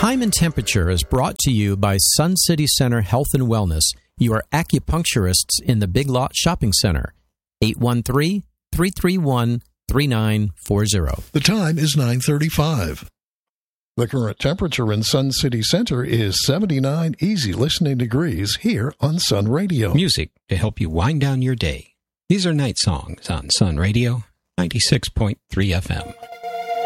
Time and Temperature is brought to you by Sun City Center Health and Wellness, your acupuncturists in the Big Lot Shopping Center. 813-331-3940. The time is 9:35. The current temperature in Sun City Center is 79 easy listening degrees here on Sun Radio. Music to help you wind down your day. These are Night Songs on Sun Radio, 96.3 FM.